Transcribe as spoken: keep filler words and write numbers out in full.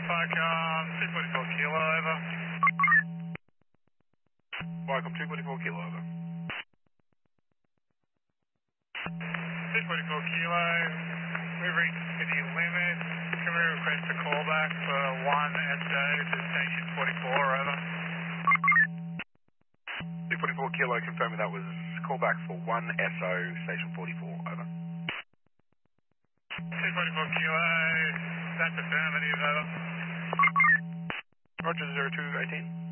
Vicom two forty-four kilo, over. Vicom two forty-four kilo, over. two forty-four kilo, we've reached city limit. Can we request a callback for one S O to station forty-four, over? two forty-four kilo, confirming that was callback for one S O, station forty-four, over. two forty-four kilo, that's affirmative, over. Roger, zero two eighteen.